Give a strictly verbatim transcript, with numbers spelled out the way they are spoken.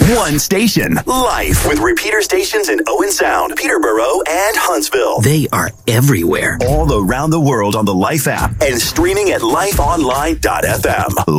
One station. Life. With repeater stations in Owen Sound, Peterborough, and Huntsville. They are everywhere. All around the world on the Life app and streaming at life online dot f m.